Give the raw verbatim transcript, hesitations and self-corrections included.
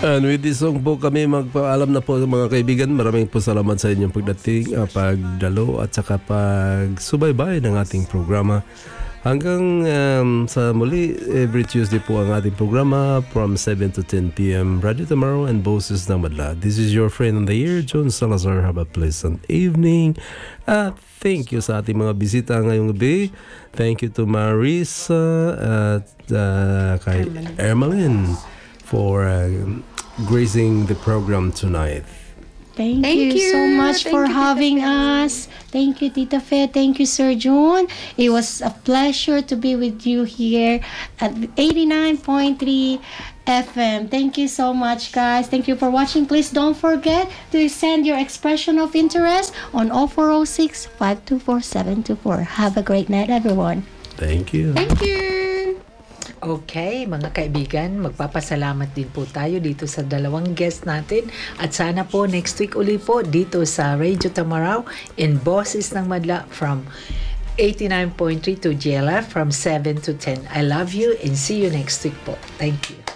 And with this song po kami magpaalam na po mga kaibigan. Maraming po salamat sa inyong pagdating, uh, pagdalo at saka pagsubaybay ng ating programa. Hanggang um, sa muli, every Tuesday po ang ating programa from seven to ten p.m. Radio Tomorrow and Boses ng Madla. This is your friend in the ear, John Salazar. Have a pleasant evening. At thank you sa ating mga bisita ngayong gabi. Thank you to Marisa at uh, kay Ermeline for uh, gracing the program tonight. Thank, Thank you, you so much Thank for you, having Tita us. Thank you, Tita Fe. Thank you, Sir John. It was a pleasure to be with you here at eighty-nine point three F M. Thank you so much, guys. Thank you for watching. Please don't forget to send your expression of interest on oh four oh six, five two four, seven two four. Have a great night, everyone. Thank you. Thank you. Okay, mga kaibigan, magpapasalamat din po tayo dito sa dalawang guest natin at sana po next week uli po dito sa Radio Tamaraw in Boses ng Madla from eighty-nine point three to G L F from seven to ten. I love you and see you next week po. Thank you.